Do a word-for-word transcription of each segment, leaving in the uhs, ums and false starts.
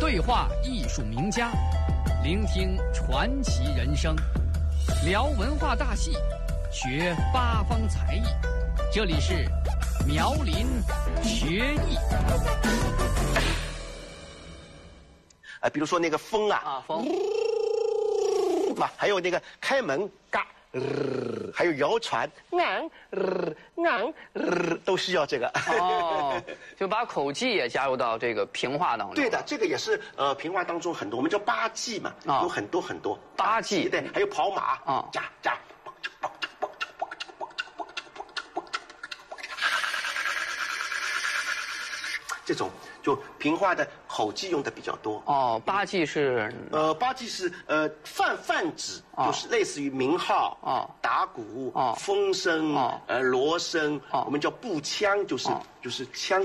对话艺术名家，聆听传奇人生，聊文化大戏，学八方才艺。这里是苗林学艺。 啊，比如说那个风啊， 啊风， 嘛，还有那个开门嘎。呃，还有谣传，昂，呃，昂，呃，都需要这个。 哦，就把口技也加入到这个评话当中。 对的，这个也是呃评话当中很多，我们叫八技嘛， 哦、 有很多很多。 八技对，还有跑马啊， 加加。这种就评话的口技用的比较多。 哦，八技是呃，八技是呃泛泛指，哦、就是类似于鸣号、 哦、 打鼓、 哦、 风声、 哦、 呃锣声， 哦、 我们叫步枪，就是、哦、就是枪。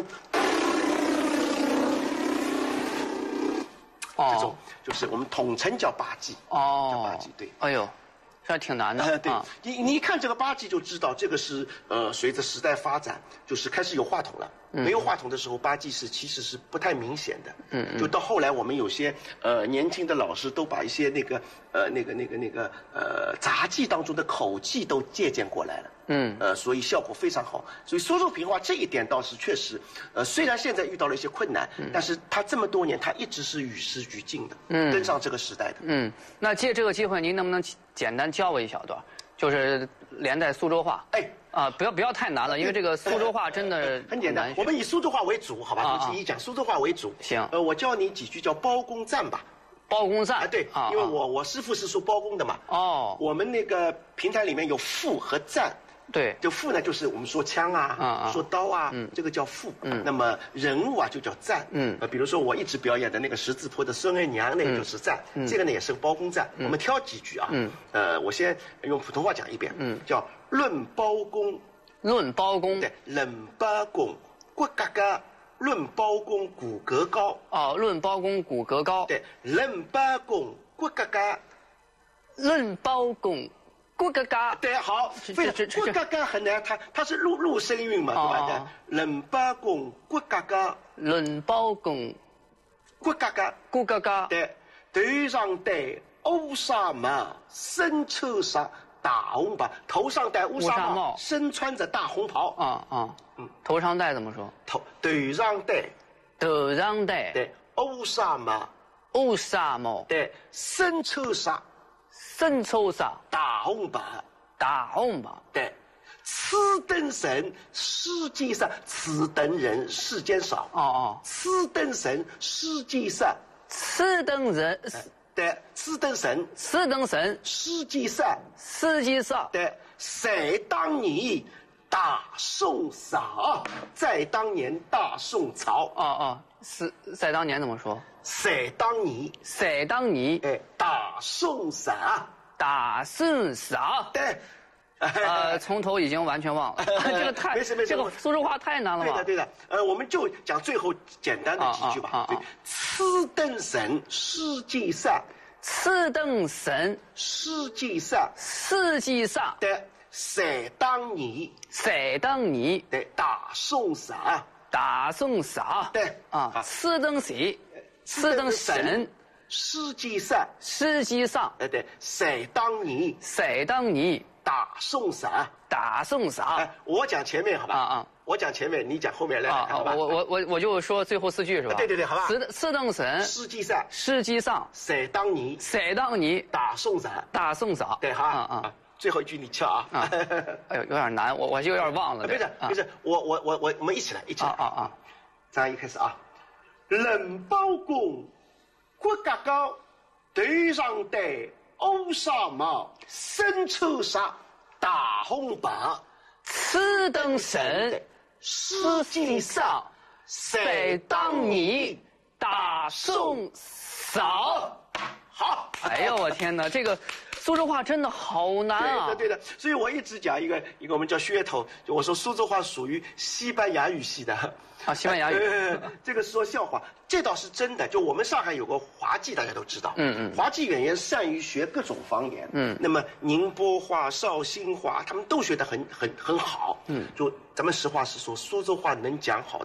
哦，这种就是我们统称叫八技。 哦， 叫八技，对。 哎呦。这还挺难的。 呃，对， 啊、 你你一看这个八技就知道，这个是呃随着时代发展，就是开始有话筒了。嗯、没有话筒的时候，八技是其实是不太明显的。嗯嗯。就到后来，我们有些呃年轻的老师都把一些那个呃那个那个那个呃杂技当中的口技都借鉴过来了。嗯。呃，所以效果非常好。所以苏州评话这一点倒是确实，呃，虽然现在遇到了一些困难，嗯、但是它这么多年，它一直是与时俱进的，嗯，跟上这个时代的。 嗯，那借这个机会，您能不能简单教我一小段，就是连带苏州话？哎，啊，不要不要太难了，因为这个苏州话真的很简单。我们以苏州话为主，好吧？ 啊、 星期一讲苏州话为主。 行。 呃，我教你几句叫包公赞吧。 包公赞啊，对，啊、因为我我师父是说包公的嘛。哦。我们那个评弹里面有赋和赞。 对， 就赋呢，就是我们说枪啊，啊说刀啊，嗯、这个叫赋。嗯，那么人物啊就叫赞。嗯，呃，比如说我一直表演的那个十字坡的孙二娘，那个就是赞。嗯，这个呢也是包公赞。嗯、我们挑几句啊。嗯，呃，我先用普通话讲一遍。嗯，叫论包公。 论包公。 对，论包公骨骼高，论包公骨骼高。 哦，论包公骨骼高。 对，论包公骨骼高。 论包公。骨骼高， 对，好，非常骨骼高很难，它它是陆陆声韵嘛，对吧？论包公骨骼高， 论包公骨骼高， 骨骼高， 对，头上戴乌纱帽，身穿上大红袍，头上戴乌纱帽，身穿着大红袍。 啊啊，嗯，头上戴怎么说？ 头头上戴， 头上戴， 对，乌纱帽， 乌纱帽， 对，身穿上。 身穿上大红袍， 大红袍。 对，此等人世间上，此等人世间少。哦哦，此等人世间上， 此等人， 对，此等人， 此等人世间上， 世间上。 对，在当年大宋朝，在当年大宋朝。 哦哦，是在当年怎么说？ 在当年， 在当年， 哎，大宋朝， 大宋朝， 对， 呃，从头已经完全忘了，这个太没事没事， 这个苏州话太难了吧？ 对的对的，呃，我们就讲最后简单的几句吧。啊啊啊、此等人世界上， 此等人世界上， 世界上， 对，在当年， 在当年， 对，大宋朝， 大宋朝， 对啊，此等谁？此等神， 世界上， 世界上， 哎对，在当年， 在当年， 大宋朝， 大宋朝。 哎，我讲前面好吧？啊啊，我讲前面，你讲后面来，好吧？ 我我我我就说最后四句是吧？ 对对对，好吧。 此此等神， 世界上， 世界上， 在当年， 在当年， 大宋朝， 大宋朝。 对，好啊啊。最后一句你敲啊！啊哎呦，有点难，我我就有点忘了。 没事没事，我我我我我们一起来，一起来。啊啊啊！咱一开始啊。论包公骨骼高，头上戴乌纱帽，身穿上大红袍。 此等人世界上，在当年大宋朝。 好， 哎呦我天哪，这个苏州话真的好难啊！ 对的对的，所以我一直讲一个一个我们叫噱头，就我说苏州话属于西班牙语系的。 啊，西班牙语， 呃、这个说笑话，这倒是真的。就我们上海有个滑稽，大家都知道，嗯嗯，滑稽演员善于学各种方言，嗯，那么宁波话、绍兴话，他们都学得很很很好，嗯，就咱们实话实说，苏州话能讲好的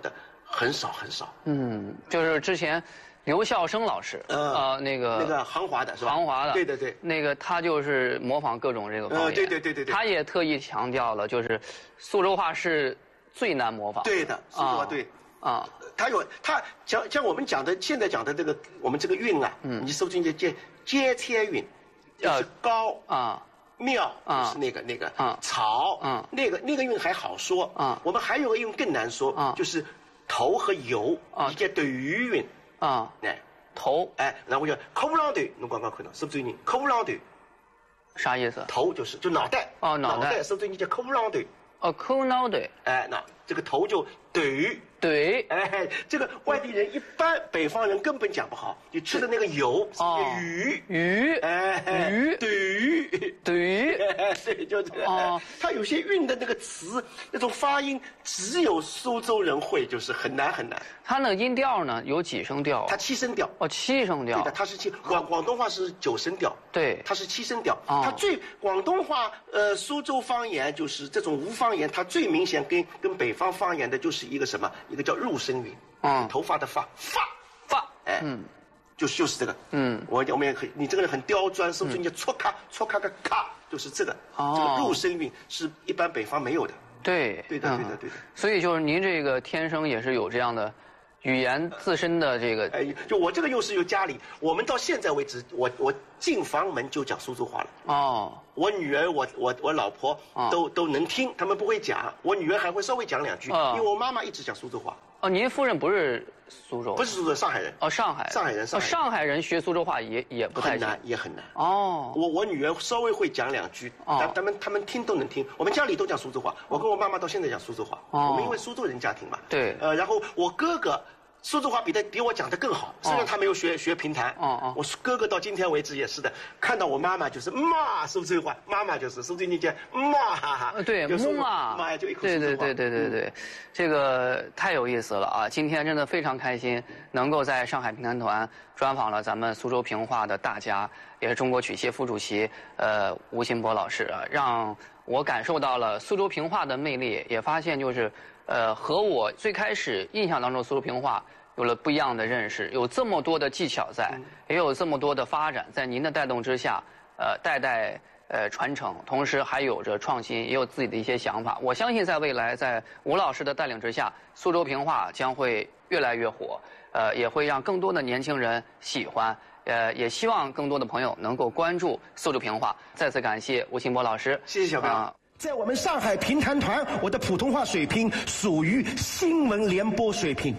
很少很少。 嗯，就是之前刘孝生老师，呃，那个那个杭华的是吧？ 杭华的， 对对对， 那个他就是模仿各种这个方言， 对对对对对， 他也特意强调了，就是苏州话是最难模仿。 对的，苏州话对啊，他有他讲像我们讲的现在讲的这个我们这个韵啊，嗯，你搜进去接接切韵，就是高啊。庙就是那个那个草，那个那个韵还好说。我们还有个韵更难说，就是头和油一个对语韵。哎， 头哎，然后我就口浪头，侬刚刚看到是不是你口浪头？ 啥意思？ 头就是就脑袋。 哦，脑袋， 是不是你叫口浪头？ 哦，口脑袋。 哎，那这个头就对。 对， 哎，这个外地人一般北方人根本讲不好，你吃的那个油是鱼鱼， 哎， 鱼对鱼对， 对，就这个。哦，它有些韵的那个词，那种发音只有苏州人会，就是很难很难。 它那个音调呢，有几声调？ 它七声调。 哦，七声调。 对的，它是七广广东话是九声调。 对， 它是七声调。它最广东话呃苏州方言就是这种吴方言，它最明显跟跟北方方言的就是一个什么？一个叫入声韵，嗯，头发的发发发， 哎，嗯，就是就是这个，嗯，我我们也很，你这个人很刁钻，是不是？你搓咔搓咔个咔，就是这个，哦，这个入声韵是一般北方没有的， 对， 对的，对的，对的。 所以就是您这个天生也是有这样的语言自身的这个， 哎，就我这个又是有家里，我们到现在为止，我我进房门就讲苏州话了，哦。我女儿，我我我老婆都、哦、都能听，他们不会讲。我女儿还会稍微讲两句，哦、因为我妈妈一直讲苏州话。 哦，您夫人不是苏州？ 不是苏州，上海人。 哦，上海。 上海人，上海人。 哦、上海人学苏州话也也不太很难，也很难。哦。我我女儿稍微会讲两句，哦、他们他们听都能听。我们家里都讲苏州话，我跟我妈妈到现在讲苏州话。哦。我们因为苏州人家庭嘛。 对。 呃，然后我哥哥。苏州话比他比我讲的更好，虽然他没有学、哦、学评弹。哦哦，我哥哥到今天为止也是的，看到我妈妈就是妈苏州话，妈妈就是苏州人家妈， 对，妈妈就一口对对对对对对，嗯、这个太有意思了啊！今天真的非常开心，能够在上海评弹团专访了咱们苏州评话的大家，也是中国曲协副主席呃吴新波老师啊，让我感受到了苏州评话的魅力，也发现就是。呃，和我最开始印象当中苏州评话有了不一样的认识，有这么多的技巧在，嗯、也有这么多的发展，在您的带动之下，呃，代代呃传承，同时还有着创新，也有自己的一些想法。我相信在未来，在吴老师的带领之下，苏州评话将会越来越火，呃，也会让更多的年轻人喜欢。呃，也希望更多的朋友能够关注苏州评话。再次感谢吴新波老师， 谢谢小朋友。 呃在我们上海评弹团，我的普通话水平属于新闻联播水平。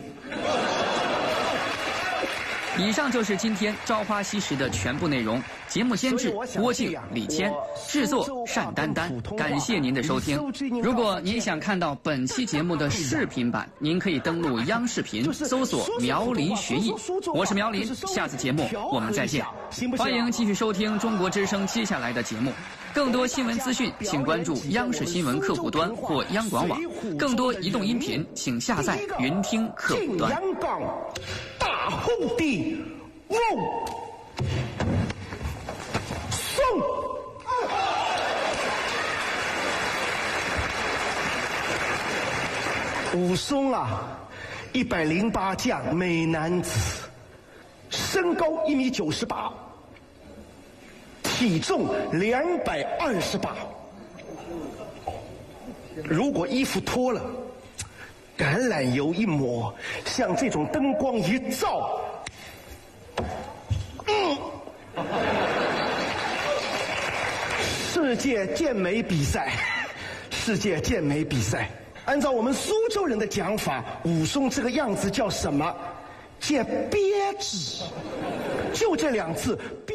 以上就是今天《朝花夕拾》的全部内容。节目监制郭靖、李谦，制作单丹丹。感谢您的收听。如果您想看到本期节目的视频版，您可以登录央视频搜索“苗林学艺”。我是苗林，下次节目我们再见。欢迎继续收听中国之声接下来的节目。更多新闻资讯，请关注央视新闻客户端或央广网。更多移动音频，请下载云听客户端。 阳岗大红的雾送。武松啊，一百零八将，美男子，身高一米九十八。体重两百二十八，如果衣服脱了，橄榄油一抹，像这种灯光一照，嗯，世界健美比赛，世界健美比赛，按照我们苏州人的讲法，武松这个样子叫什么？叫憋子，就这两字。